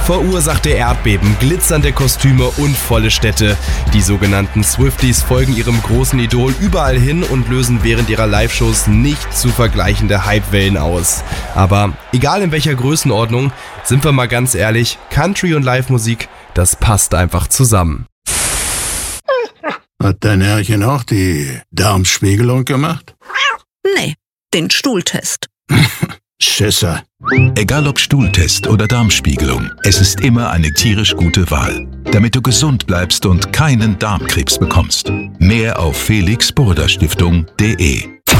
Verursachte Erdbeben, glitzernde Kostüme und volle Städte. Die sogenannten Swifties folgen ihrem großen Idol überall hin und lösen während ihrer Live-Shows nicht zu vergleichende Hypewellen aus. Aber egal in welcher Größenordnung, sind wir mal ganz ehrlich, Country und Live-Musik, das passt einfach zusammen. Hat dein Herrchen auch die Darmspiegelung gemacht? Nee, den Stuhltest. Schisser. Egal ob Stuhltest oder Darmspiegelung, es ist immer eine tierisch gute Wahl, damit du gesund bleibst und keinen Darmkrebs bekommst. Mehr auf felixburda-stiftung.de.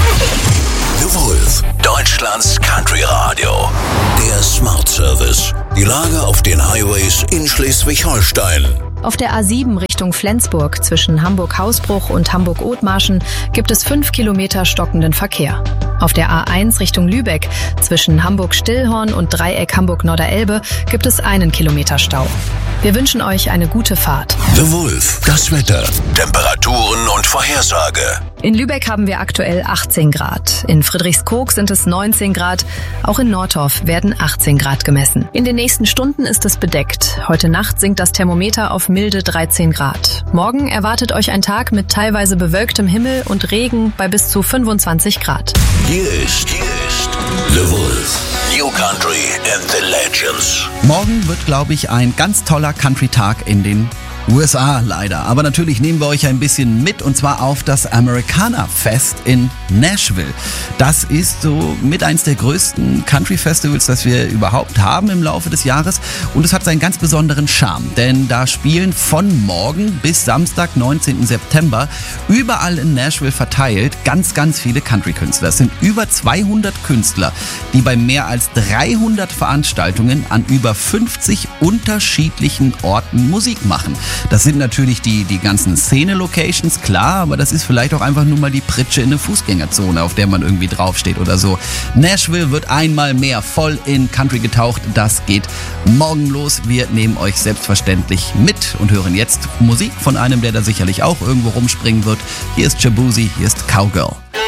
The Wolf, Deutschlands Country Radio. Der Smart Service. Die Lage auf den Highways in Schleswig-Holstein. Auf der A7 Richtung Flensburg zwischen Hamburg-Hausbruch und Hamburg-Othmarschen gibt es 5 Kilometer stockenden Verkehr. Auf der A1 Richtung Lübeck zwischen Hamburg-Stillhorn und Dreieck Hamburg-Norderelbe gibt es 1 Kilometer Stau. Wir wünschen euch eine gute Fahrt. The Wolf, das Wetter, Temperaturen und Vorhersage. In Lübeck haben wir aktuell 18 Grad. In Friedrichskoog sind es 19 Grad. Auch in Nordorf werden 18 Grad gemessen. In den nächsten Stunden ist es bedeckt. Heute Nacht sinkt das Thermometer auf milde 13 Grad. Morgen erwartet euch ein Tag mit teilweise bewölktem Himmel und Regen bei bis zu 25 Grad. Hier ist The Wolf. New Country and the Legends. Morgen wird, glaube ich, ein ganz toller Country-Tag in den USA leider. Aber natürlich nehmen wir euch ein bisschen mit, und zwar auf das Americana Fest in Nashville. Das ist so mit eins der größten Country-Festivals, das wir überhaupt haben im Laufe des Jahres. Und es hat seinen ganz besonderen Charme, denn da spielen von morgen bis Samstag, 19. September, überall in Nashville verteilt ganz, ganz viele Country-Künstler. Es sind über 200 Künstler, die bei mehr als 300 Veranstaltungen an über 50 unterschiedlichen Orten Musik machen. Das sind natürlich die ganzen Szene-Locations, klar, aber das ist vielleicht auch einfach nur mal die Pritsche in eine Fußgängerzone, auf der man irgendwie draufsteht oder so. Nashville wird einmal mehr voll in Country getaucht. Das geht morgen los. Wir nehmen euch selbstverständlich mit und hören jetzt Musik von einem, der da sicherlich auch irgendwo rumspringen wird. Hier ist Shaboozey, hier ist Cowgirl.